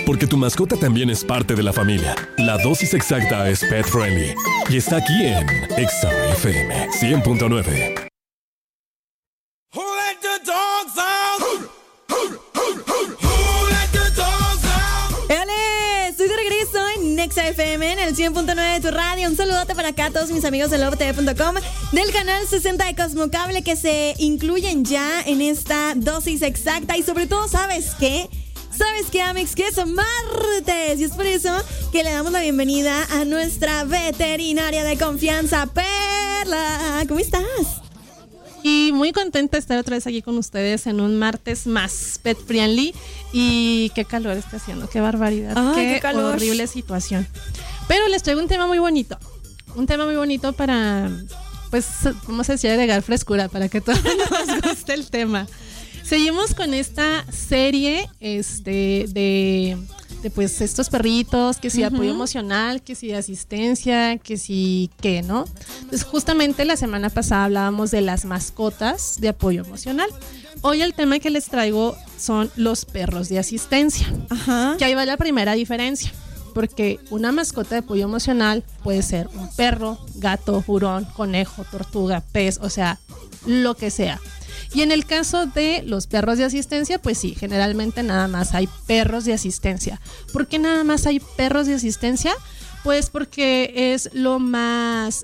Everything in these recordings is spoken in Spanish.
porque tu mascota también es parte de la familia. La dosis exacta es pet friendly y está aquí en Exa FM 100.9. Estoy de regreso en Exa FM en el 100.9 de tu radio. Un saludote para acá a todos mis amigos de LoveTV.com, del canal 60 de Cosmocable, que se incluyen ya en esta dosis exacta. Y sobre todo, ¿sabes qué? ¿Sabes qué, Amex? Que es martes. Y es por eso que le damos la bienvenida a nuestra veterinaria de confianza, Perla. ¿Cómo estás? Y muy contenta de estar otra vez aquí con ustedes en un martes más pet friendly. Y qué calor está haciendo, qué barbaridad, qué horrible situación. Pero les traigo un tema muy bonito. Un tema muy bonito para, pues, ¿cómo se decía? Agregar frescura, para que todos nos guste el tema. Seguimos con esta serie de pues estos perritos, que si apoyo emocional, que si asistencia, que si qué, ¿no? Entonces justamente la semana pasada hablábamos de las mascotas de apoyo emocional. Hoy el tema que les traigo son los perros de asistencia. Ajá. Que ahí va la primera diferencia, porque una mascota de apoyo emocional puede ser un perro, gato, hurón, conejo, tortuga, pez, o sea, lo que sea. Y en el caso de los perros de asistencia, pues sí, generalmente nada más hay perros de asistencia. ¿Por qué nada más hay perros de asistencia? Pues porque es lo más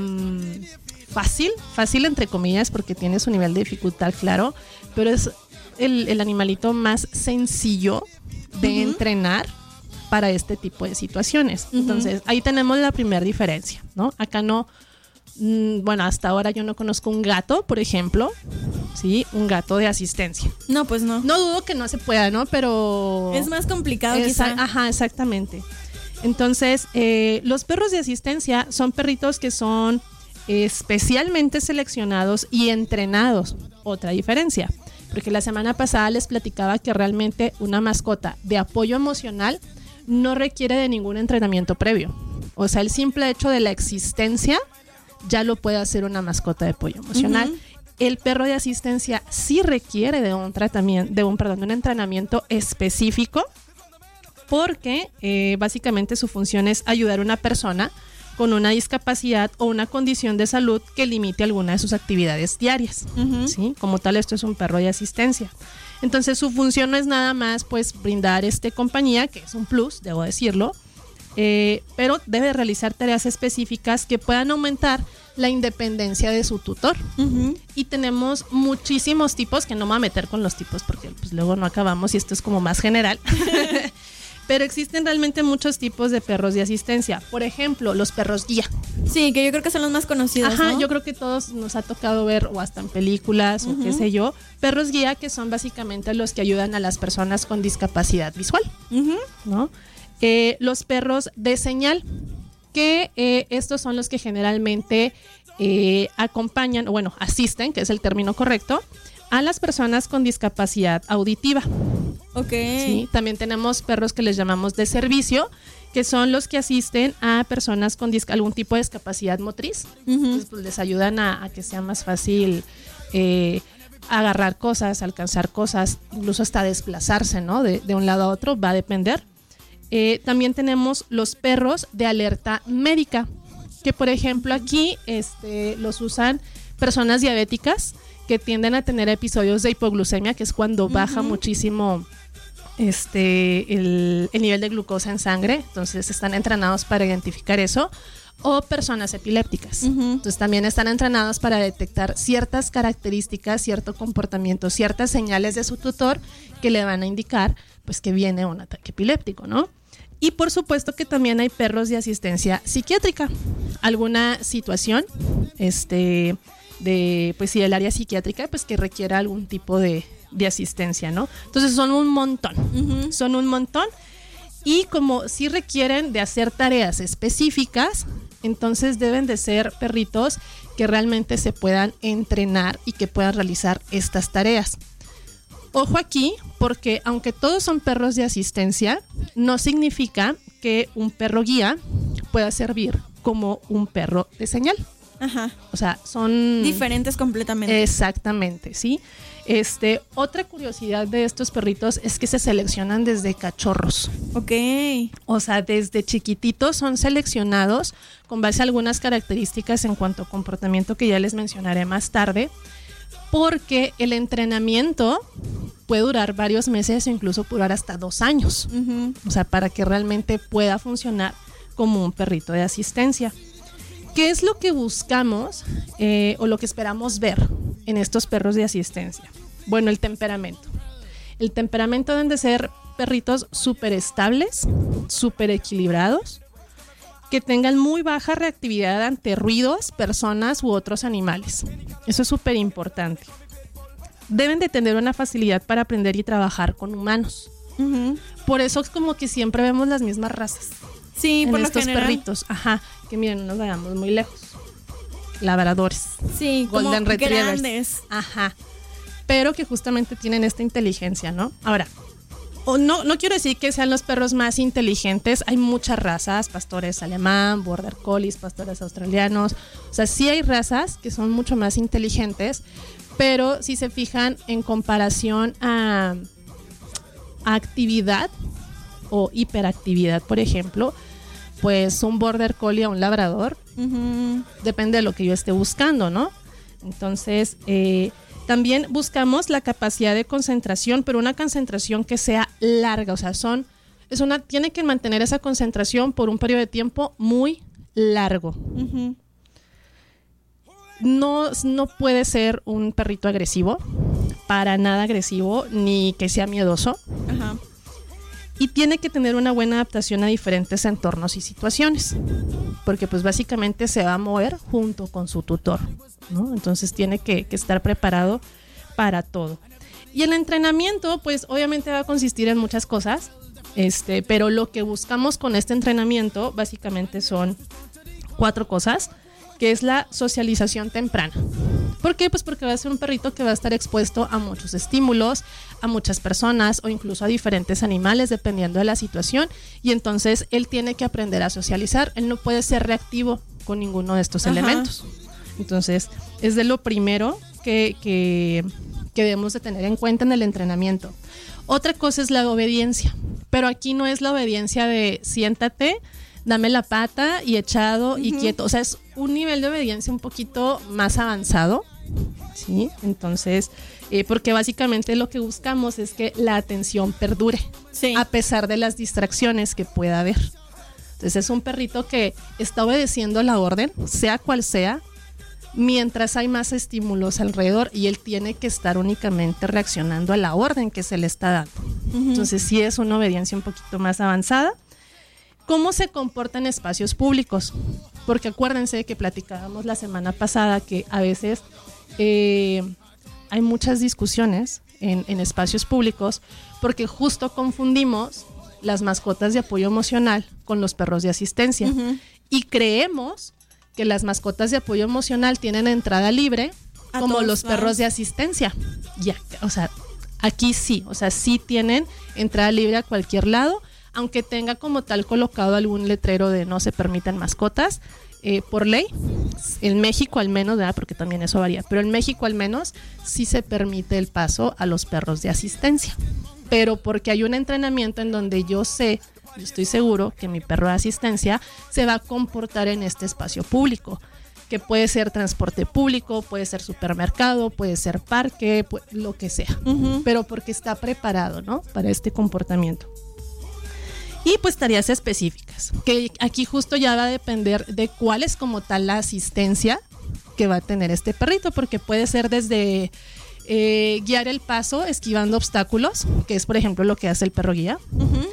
fácil entre comillas, porque tiene su nivel de dificultad, claro, pero es el animalito más sencillo de entrenar para este tipo de situaciones. Entonces, ahí tenemos la primera diferencia, ¿no? Acá no... Bueno, hasta ahora yo no conozco un gato, por ejemplo, sí, un gato de asistencia. No, pues no. No dudo que no se pueda, ¿no? Pero es más complicado quizá. Ajá, exactamente. Entonces, los perros de asistencia son perritos que son especialmente seleccionados y entrenados. Otra diferencia, porque la semana pasada les platicaba que realmente una mascota de apoyo emocional no requiere de ningún entrenamiento previo. O sea, el simple hecho de la existencia ya lo puede hacer una mascota de apoyo emocional. El perro de asistencia sí requiere de un entrenamiento específico, porque básicamente su función es ayudar a una persona con una discapacidad o una condición de salud que limite alguna de sus actividades diarias. ¿Sí? Como tal, esto es un perro de asistencia. Entonces, su función no es nada más pues brindar compañía, que es un plus, debo decirlo, pero debe realizar tareas específicas que puedan aumentar la independencia de su tutor. Y tenemos muchísimos tipos, que no me voy a meter con los tipos porque pues luego no acabamos y esto es como más general. Pero existen realmente muchos tipos de perros de asistencia. Por ejemplo, los perros guía. Sí, que yo creo que son los más conocidos. Ajá, ¿no? Yo creo que todos nos ha tocado ver, o hasta en películas, o qué sé yo, perros guía, que son básicamente los que ayudan a las personas con discapacidad visual, ¿no? Los perros de señal, que estos son los que generalmente acompañan, o bueno, asisten, que es el término correcto, a las personas con discapacidad auditiva. Ok. Sí, también tenemos perros que les llamamos de servicio, que son los que asisten a personas con algún tipo de discapacidad motriz. Entonces, pues, les ayudan a que sea más fácil agarrar cosas, alcanzar cosas, incluso hasta desplazarse, ¿no? De un lado a otro, va a depender. También tenemos los perros de alerta médica, que por ejemplo aquí los usan personas diabéticas que tienden a tener episodios de hipoglucemia, que es cuando baja muchísimo el nivel de glucosa en sangre. Entonces están entrenados para identificar eso. O personas epilépticas. Entonces también están entrenados para detectar ciertas características, cierto comportamiento, ciertas señales de su tutor que le van a indicar pues que viene un ataque epiléptico, ¿no? Y por supuesto que también hay perros de asistencia psiquiátrica. Alguna situación del área psiquiátrica, pues que requiera algún tipo de asistencia, ¿no? Entonces son un montón. Son un montón. Y como sí requieren de hacer tareas específicas, entonces deben de ser perritos que realmente se puedan entrenar y que puedan realizar estas tareas. Ojo aquí, porque aunque todos son perros de asistencia, no significa que un perro guía pueda servir como un perro de señal. Ajá. O sea, son diferentes completamente. Exactamente, ¿sí? Otra curiosidad de estos perritos es que se seleccionan desde cachorros. Ok. O sea, desde chiquititos son seleccionados con base a algunas características en cuanto a comportamiento que ya les mencionaré más tarde, porque el entrenamiento puede durar varios meses o incluso durar hasta 2 años. Uh-huh. O sea, para que realmente pueda funcionar como un perrito de asistencia. ¿Qué es lo que buscamos o lo que esperamos ver en estos perros de asistencia? Bueno, el temperamento. El temperamento deben de ser perritos súper estables, súper equilibrados, que tengan muy baja reactividad ante ruidos, personas u otros animales. Eso es súper importante. Deben de tener una facilidad para aprender y trabajar con humanos. Uh-huh. Por eso es como que siempre vemos las mismas razas. Sí, por estos lo general. Perritos, ajá, que miren, no nos vayamos muy lejos. Labradores. Sí, Golden como Retrievers. Grandes. Ajá. Pero que justamente tienen esta inteligencia, ¿no? Ahora, no quiero decir que sean los perros más inteligentes. Hay muchas razas, pastores alemán, border collies, pastores australianos. O sea, sí hay razas que son mucho más inteligentes, pero si se fijan en comparación a actividad o hiperactividad, por ejemplo, pues un border collie a un labrador, uh-huh, depende de lo que yo esté buscando, ¿no? Entonces, también buscamos la capacidad de concentración, pero una concentración que sea larga, o sea, tiene que mantener esa concentración por un periodo de tiempo muy largo. Uh-huh. No puede ser un perrito agresivo, para nada agresivo, ni que sea miedoso. Ajá. Y tiene que tener una buena adaptación a diferentes entornos y situaciones, porque pues básicamente se va a mover junto con su tutor, ¿no? Entonces tiene que estar preparado para todo. Y el entrenamiento pues obviamente va a consistir en muchas cosas, pero lo que buscamos con este entrenamiento básicamente son 4 cosas, que es la socialización temprana. ¿Por qué? Pues porque va a ser un perrito que va a estar expuesto a muchos estímulos, a muchas personas o incluso a diferentes animales dependiendo de la situación, y entonces él tiene que aprender a socializar. Él no puede ser reactivo con ninguno de estos elementos. Entonces es de lo primero que debemos de tener en cuenta en el entrenamiento. Otra cosa es la obediencia, pero aquí no es la obediencia de siéntate, dame la pata y echado, uh-huh, y quieto. O sea, es un nivel de obediencia un poquito más avanzado, ¿sí? Entonces, porque básicamente lo que buscamos es que la atención perdure, sí, a pesar de las distracciones que pueda haber. Entonces, es un perrito que está obedeciendo la orden, sea cual sea, mientras hay más estímulos alrededor, y él tiene que estar únicamente reaccionando a la orden que se le está dando. Uh-huh. Entonces, sí es una obediencia un poquito más avanzada. ¿Cómo se comporta en espacios públicos? Porque acuérdense que platicábamos la semana pasada que a veces hay muchas discusiones en espacios públicos porque justo confundimos las mascotas de apoyo emocional con los perros de asistencia. Uh-huh. Y creemos que las mascotas de apoyo emocional tienen entrada libre como los perros de asistencia. Ya, o sea, aquí sí, o sea, sí tienen entrada libre a cualquier lado, aunque tenga como tal colocado algún letrero de no se permiten mascotas, por ley. En México al menos, ¿verdad? Porque también eso varía, pero en México al menos sí se permite el paso a los perros de asistencia, pero porque hay un entrenamiento en donde yo estoy seguro que mi perro de asistencia se va a comportar en este espacio público, que puede ser transporte público, puede ser supermercado, puede ser parque, lo que sea, uh-huh, pero porque está preparado, ¿no? Para este comportamiento. Y pues tareas específicas, que aquí justo ya va a depender de cuál es como tal la asistencia que va a tener este perrito, porque puede ser desde guiar el paso esquivando obstáculos, que es por ejemplo lo que hace el perro guía, uh-huh,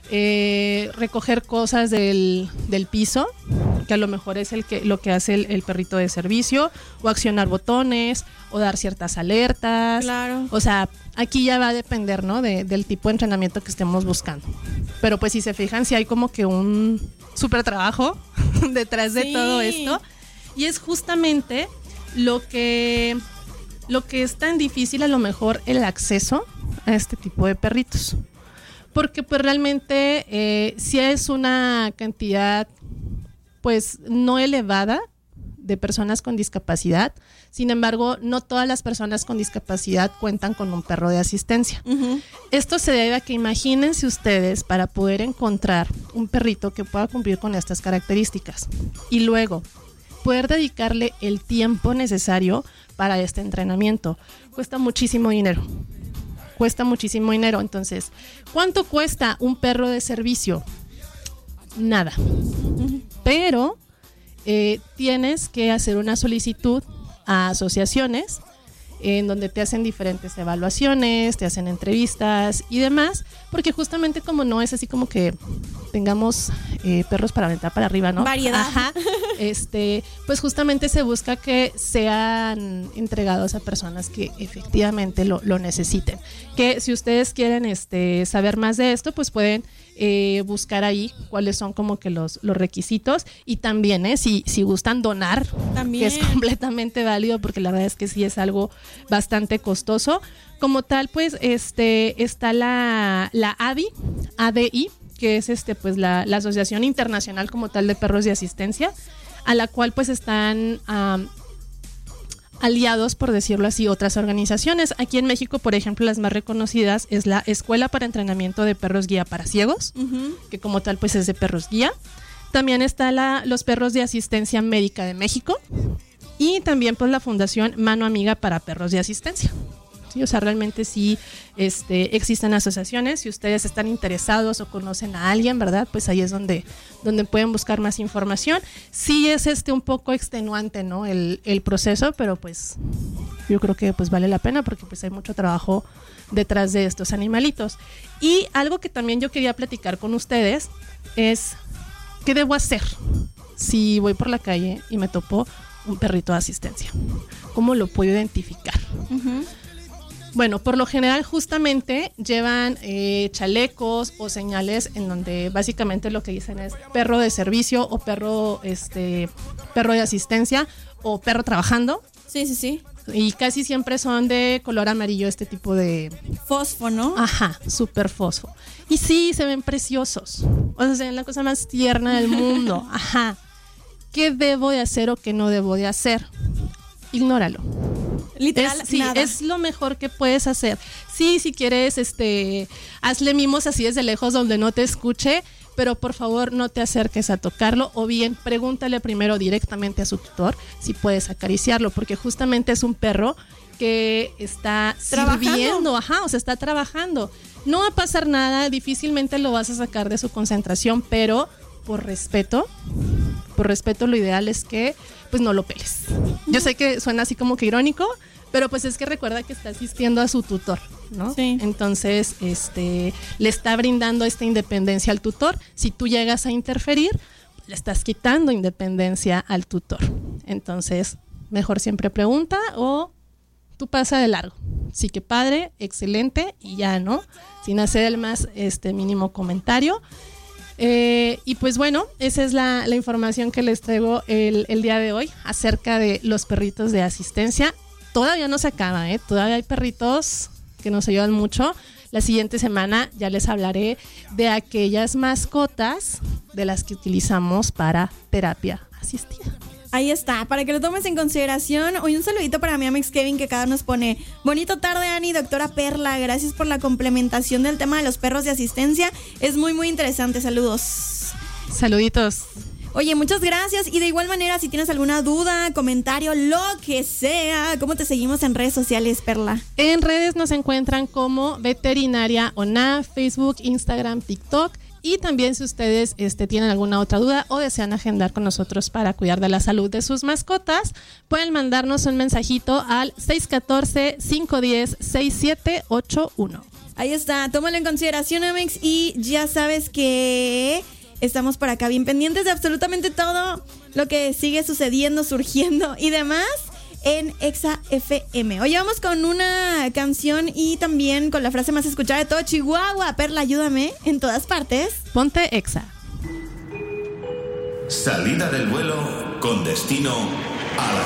recoger cosas del piso, que a lo mejor es lo que hace el perrito de servicio, o accionar botones, o dar ciertas alertas. Claro. O sea, aquí ya va a depender, ¿no? del tipo de entrenamiento que estemos buscando. Pero pues si se fijan, sí hay como que un súper trabajo detrás de todo esto. Y es justamente lo que es tan difícil a lo mejor el acceso a este tipo de perritos. Porque pues realmente sí es una cantidad pues no elevada de personas con discapacidad. Sin embargo, no todas las personas con discapacidad cuentan con un perro de asistencia. Uh-huh. Esto se debe a que imagínense ustedes para poder encontrar un perrito que pueda cumplir con estas características y luego poder dedicarle el tiempo necesario para este entrenamiento. Cuesta muchísimo dinero. Entonces, ¿cuánto cuesta un perro de servicio? Nada. Pero tienes que hacer una solicitud a asociaciones en donde te hacen diferentes evaluaciones, te hacen entrevistas y demás, porque justamente como no es así como que tengamos perros para aventar para arriba, ¿no? Variedad. Ajá. Pues justamente se busca que sean entregados a personas que efectivamente lo necesiten. Que si ustedes quieren saber más de esto, pues pueden buscar ahí cuáles son como que los requisitos y también si gustan donar, también, que es completamente válido porque la verdad es que sí es algo bastante costoso. Como tal, pues está la ADI, que es pues la Asociación Internacional como tal de Perros de Asistencia, a la cual pues están aliados, por decirlo así, otras organizaciones. Aquí en México, por ejemplo, las más reconocidas es la Escuela para Entrenamiento de Perros Guía para Ciegos, uh-huh, que como tal pues es de perros guía. También está los Perros de Asistencia Médica de México y también pues la Fundación Mano Amiga para Perros de Asistencia. Sí, o sea, realmente sí existen asociaciones. Si ustedes están interesados o conocen a alguien, ¿verdad? Pues ahí es donde pueden buscar más información. Sí es un poco extenuante, ¿no? El proceso, pero pues yo creo que pues vale la pena porque pues hay mucho trabajo detrás de estos animalitos. Y algo que también yo quería platicar con ustedes es ¿qué debo hacer si voy por la calle y me topo un perrito de asistencia? ¿Cómo lo puedo identificar? Uh-huh. Bueno, por lo general justamente llevan chalecos o señales en donde básicamente lo que dicen es perro de servicio o perro de asistencia o perro trabajando. Sí. Y casi siempre son de color amarillo, este tipo de fosfo, ¿no? Ajá, súper fosfo. Y sí, se ven preciosos. O sea, se ven la cosa más tierna del mundo. Ajá. ¿Qué debo de hacer o qué no debo de hacer? Ignóralo. Literal, nada. Es lo mejor que puedes hacer. Sí, si quieres, hazle mimos así desde lejos donde no te escuche, pero por favor no te acerques a tocarlo, o bien pregúntale primero directamente a su tutor si puedes acariciarlo, porque justamente es un perro que está sirviendo, está trabajando. No va a pasar nada, difícilmente lo vas a sacar de su concentración, pero por respeto lo ideal es que pues no lo peles. Yo sé que suena así como que irónico, pero pues es que recuerda que está asistiendo a su tutor, ¿no? Sí. Entonces, le está brindando esta independencia al tutor. Si tú llegas a interferir, le estás quitando independencia al tutor. Entonces, mejor siempre pregunta o tú pasa de largo. Sí, que padre, excelente y ya, ¿no? Sin hacer el más mínimo comentario. Y pues bueno, esa es la información que les traigo el día de hoy acerca de los perritos de asistencia. Todavía no se acaba, todavía hay perritos que nos ayudan mucho. La siguiente semana ya les hablaré de aquellas mascotas de las que utilizamos para terapia asistida. Ahí está, para que lo tomes en consideración. Hoy un saludito para mi amigo Kevin, que cada nos pone: bonito tarde, Ani, doctora Perla, gracias por la complementación del tema de los perros de asistencia. Es muy, muy interesante, saludos. Saluditos. Oye, muchas gracias. Y de igual manera, si tienes alguna duda, comentario, lo que sea, ¿cómo te seguimos en redes sociales, Perla? En redes nos encuentran como Veterinaria ONA, Facebook, Instagram, TikTok. Y también si ustedes tienen alguna otra duda o desean agendar con nosotros para cuidar de la salud de sus mascotas, pueden mandarnos un mensajito al 614-510-6781. Ahí está, tómalo en consideración, Amex, y ya sabes que estamos por acá bien pendientes de absolutamente todo lo que sigue sucediendo, surgiendo y demás en Exa FM. Hoy vamos con una canción y también con la frase más escuchada de todo Chihuahua. Perla, ayúdame en todas partes. Ponte Exa. Salida del vuelo con destino a la